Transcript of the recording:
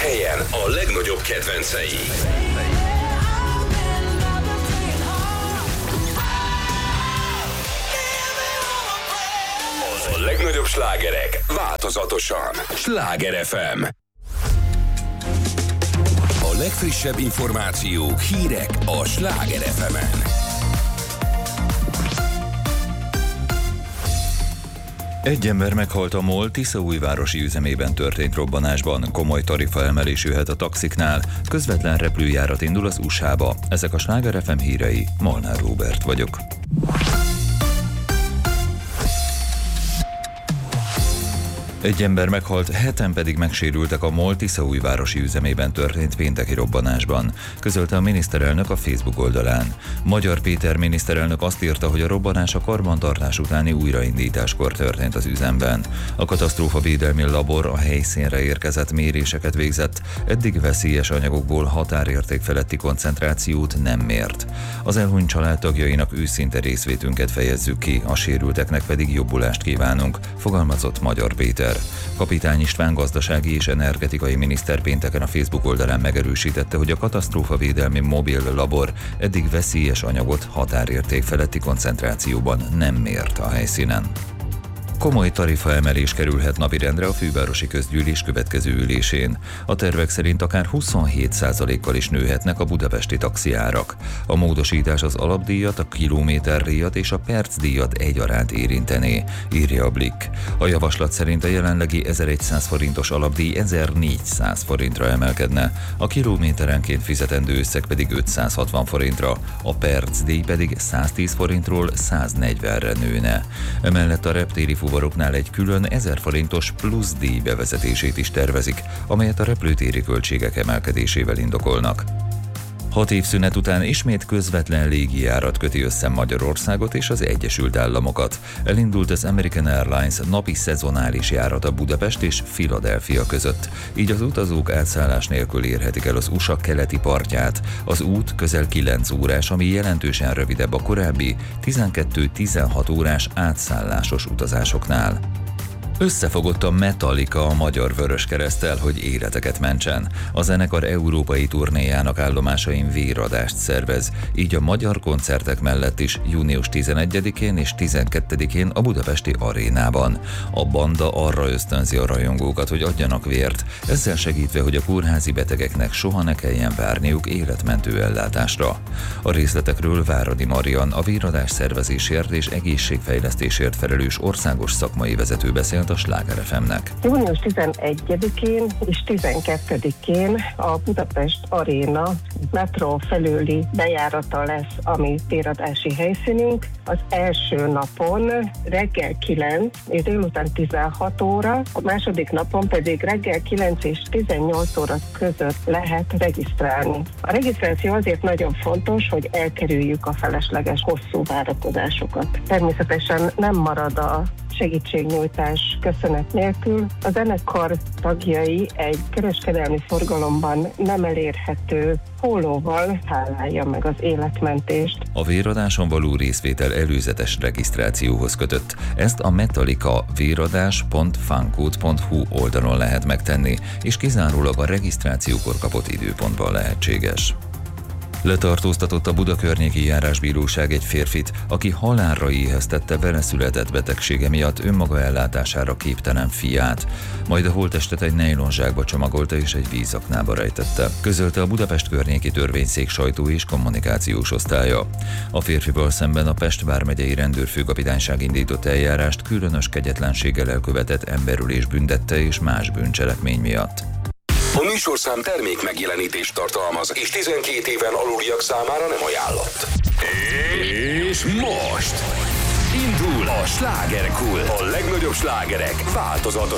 helyen a legnagyobb kedvencei. A legnagyobb slágerek változatosan. Sláger FM. A legfrissebb információk, hírek a Sláger FM-en. Egy ember meghalt a MOL Tiszaújvárosi üzemében történt robbanásban. Komoly tarifaemelés jöhet a taxiknál. Közvetlen repülőjárat indul az USA-ba. Ezek a Sláger FM hírei. Molnár Róbert vagyok. Egy ember meghalt, 7-en pedig megsérültek a MOL Tiszaújvárosi üzemében történt pénteki robbanásban, közölte a miniszterelnök a Facebook oldalán. Magyar Péter miniszterelnök azt írta, hogy a robbanás a karbantartás utáni újraindításkor történt az üzemben. A katasztrófavédelmi labor a helyszínre érkezett, méréseket végzett, eddig veszélyes anyagokból határérték feletti koncentrációt nem mért. Az elhunyt család tagjainak őszinte részvétünket fejezzük ki, a sérülteknek pedig jobbulást kívánunk, fogalmazott Magyar Péter. Kapitány István gazdasági és energetikai miniszter pénteken a Facebook oldalán megerősítette, hogy a katasztrófavédelmi mobil labor eddig veszélyes anyagot határérték feletti koncentrációban nem mért a helyszínen. Komoly tarifaemelés kerülhet napirendre a fővárosi közgyűlés következő ülésén. A tervek szerint akár 27%-kal is nőhetnek a budapesti taxiárak. A módosítás az alapdíjat, a kilométerdíjat és a percdíjat egyaránt érintené, írja a Blick. A javaslat szerint a jelenlegi 1100 forintos alapdíj 1400 forintra emelkedne, a kilométerenként fizetendő összeg pedig 560 forintra, a percdíj pedig 110 forintról 140-re nőne. Emellett a reptéri fuvaroknál egy külön 1000 forintos plusz díj bevezetését is tervezik, amelyet a repülőtéri költségek emelkedésével indokolnak. 6 év szünet után ismét közvetlen légijárat köti össze Magyarországot és az Egyesült Államokat. Elindult az American Airlines napi szezonális járata Budapest és Philadelphia között. Így az utazók átszállás nélkül érhetik el az USA keleti partját. Az út közel 9 órás, ami jelentősen rövidebb a korábbi 12-16 órás átszállásos utazásoknál. Összefogott a Metallica a Magyar Vöröskereszttel, hogy életeket mentsen. A zenekar európai turnéjának állomásain véradást szervez, így a magyar koncertek mellett is június 11-én és 12-én a budapesti arénában. A banda arra ösztönzi a rajongókat, hogy adjanak vért, ezzel segítve, hogy a kórházi betegeknek soha ne kelljen várniuk életmentő ellátásra. A részletekről Váradi Marian, a véradás szervezésért és egészségfejlesztésért felelős országos szakmai vezető beszélt a Sláger FM-nek. Június 11-én és 12-én a Budapest Aréna metró felüli bejárata lesz a mi véradási helyszínünk. Az első napon reggel 9 és délután 16 óra, a második napon pedig reggel 9 és 18 óra között lehet regisztrálni. A regisztráció azért nagyon fontos, hogy elkerüljük a felesleges hosszú várakozásokat. Természetesen nem marad a segítségnyújtás köszönet nélkül. A zenekar tagjai egy kereskedelmi forgalomban nem elérhető pólóval hálálja meg az életmentést. A véradáson való részvétel előzetes regisztrációhoz kötött. Ezt a Metallica véradás.fancode.hu oldalon lehet megtenni, és kizárólag a regisztrációkor kapott időpontban lehetséges. Letartóztatott a Buda környéki járásbíróság egy férfit, aki halálra éheztette vele született betegsége miatt önmaga ellátására képtelen fiát, majd a holttestet egy nejlonzsákba csomagolta és egy vízaknába rejtette, közölte a Budapest környéki törvényszék sajtó és kommunikációs osztálya. A férfival szemben a Pest vármegyei rendőrfőkapitányság indított eljárást különös kegyetlenséggel elkövetett emberölés büntette és más bűncselekmény miatt. A műsorszám termék megjelenítést tartalmaz, és 12 éven aluliak számára nem ajánlott. És most indul a slágerkult. A legnagyobb slágerek változatosan.